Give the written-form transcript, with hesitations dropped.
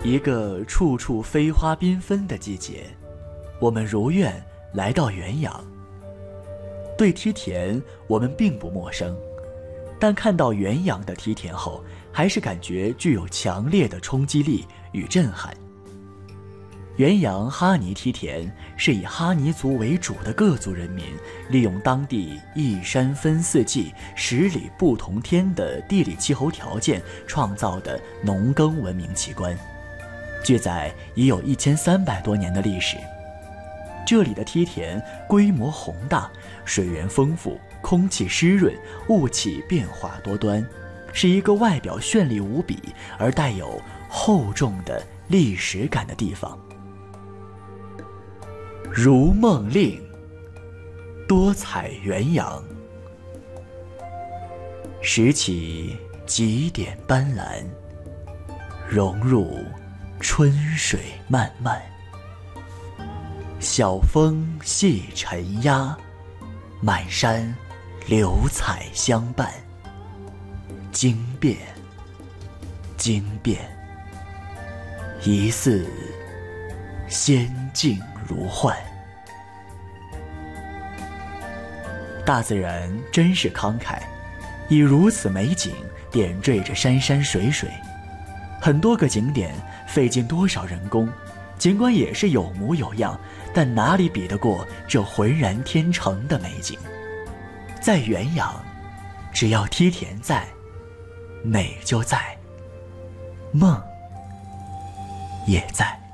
一个处处飞花缤纷的季节，我们如愿来到元阳。对梯田我们并不陌生，但看到元阳的梯田后，还是感觉具有强烈的冲击力与震撼。元阳哈尼梯田是以哈尼族为主的各族人民，利用当地一山分四季、10里不同天的地理气候条件创造的农耕文明奇观，据载已有1300多年的历史。这里的梯田规模宏大，水源丰富，空气湿润，雾气变化多端，是一个外表绚丽无比而带有厚重的历史感的地方。如梦令，多彩元阳，拾起几点斑斓，融入春水漫漫。晓风系尘鸦，满山流彩相伴。惊变，惊变，疑似仙境如幻。大自然真是慷慨，以如此美景点缀着山山水水。很多个景点费尽多少人工，尽管也是有模有样，但哪里比得过这浑然天成的美景？在元阳，只要梯田在，美就在，梦也在。